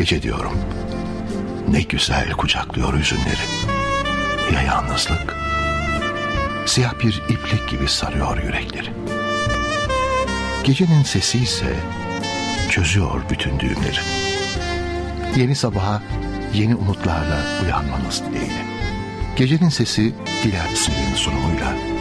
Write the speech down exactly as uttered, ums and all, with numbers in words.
Gece diyorum, ne güzel kucaklıyor hüzünleri. Ya yalnızlık? Siyah bir iplik gibi sarıyor yürekleri. Gecenin sesi ise çözüyor bütün düğümleri. Yeni sabaha yeni umutlarla uyanmanız dileğiyle. Gecenin sesi Dilan Sırrı'nın sunumuyla